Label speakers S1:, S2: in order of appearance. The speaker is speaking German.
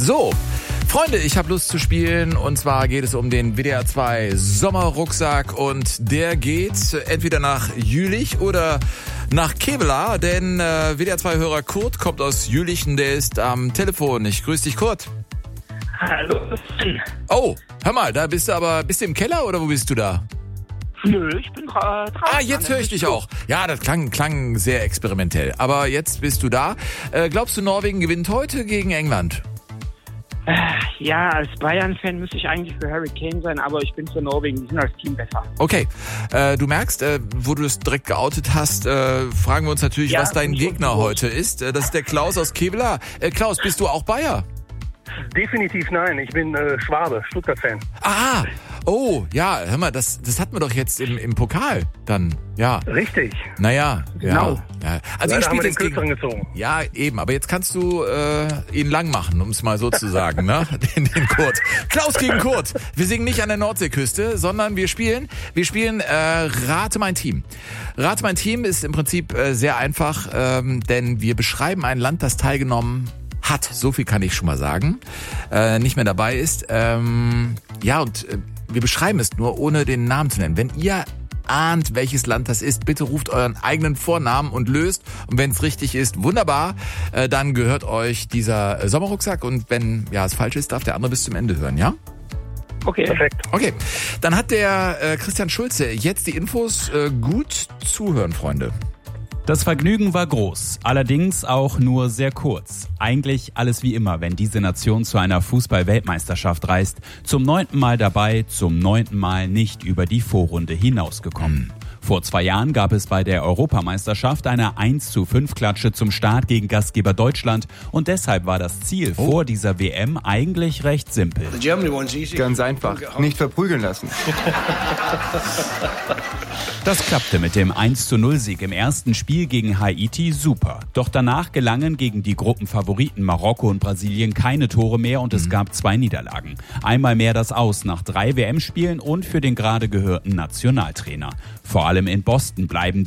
S1: So, Freunde, ich habe Lust zu spielen und zwar geht es um den WDR 2 Sommerrucksack und der geht entweder nach Jülich oder nach Kevelaer, denn WDR 2-Hörer Kurt kommt aus Jülichen, der ist am Telefon. Ich grüße dich, Kurt.
S2: Hallo.
S1: Oh, hör mal, da bist du im Keller oder wo bist du da?
S2: Nö, ich bin draußen.
S1: Ah, jetzt höre ich dich auch. Ja, das klang sehr experimentell. Aber jetzt bist du da. Glaubst du, Norwegen gewinnt heute gegen England?
S2: Ja, als Bayern-Fan müsste ich eigentlich für Harry Kane sein, aber ich bin für Norwegen. Die sind als Team besser.
S1: Okay, du merkst, wo du es direkt geoutet hast, fragen wir uns natürlich, was dein Gegner heute ist. Das ist der Klaus aus Kevelaer. Klaus, bist du auch Bayer?
S3: Definitiv nein, ich bin Schwabe, Stuttgart-Fan.
S1: Ah, oh, ja, hör mal, das hatten wir doch jetzt im Pokal dann, ja.
S3: Richtig.
S1: Naja,
S3: genau.
S1: Ja. Also ihr spielt
S3: den
S1: jetzt
S3: Kürzeren gezogen.
S1: Ja, eben, aber jetzt kannst du ihn lang machen, um es mal so zu sagen, ne? Den Kurt. Klaus gegen Kurt. Wir singen nicht an der Nordseeküste, sondern wir spielen Rate mein Team. Rate mein Team ist im Prinzip sehr einfach, denn wir beschreiben ein Land, das teilgenommen hat, so viel kann ich schon mal sagen, nicht mehr dabei ist. Wir beschreiben es nur, ohne den Namen zu nennen. Wenn ihr ahnt, welches Land das ist, bitte ruft euren eigenen Vornamen und löst. Und wenn es richtig ist, wunderbar, dann gehört euch dieser Sommerrucksack. Und wenn es falsch ist, darf der andere bis zum Ende hören, ja?
S2: Okay.
S3: Perfekt.
S1: Okay, dann hat der Christian Schulze jetzt die Infos. Gut zuhören, Freunde.
S4: Das Vergnügen war groß, allerdings auch nur sehr kurz. Eigentlich alles wie immer, wenn diese Nation zu einer Fußball-Weltmeisterschaft reist. Zum 9. Mal dabei, zum 9. Mal nicht über die Vorrunde hinausgekommen. Vor 2 Jahren gab es bei der Europameisterschaft eine 1:5-Klatsche zum Start gegen Gastgeber Deutschland und deshalb war das Ziel vor dieser WM eigentlich recht simpel.
S5: Ganz einfach, nicht verprügeln lassen.
S4: Das klappte mit dem 1:0-Sieg im ersten Spiel gegen Haiti super. Doch danach gelangen gegen die Gruppenfavoriten Marokko und Brasilien keine Tore mehr und es gab 2 Niederlagen. Einmal mehr das Aus nach 3 WM-Spielen und für den gerade gehörten Nationaltrainer. Vor allem in Boston bleiben